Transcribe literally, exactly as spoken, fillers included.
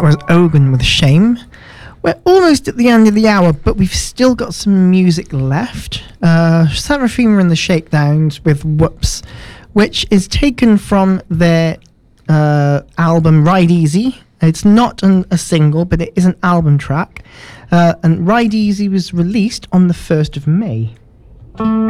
That was Ogun with Shame. We're almost at the end of the hour, but we've still got some music left. Uh, Seraphima and the Shakedowns with Whoops, which is taken from their uh, album Ride Easy. It's not an, a single, but it is an album track. Uh, and Ride Easy was released on the first of May.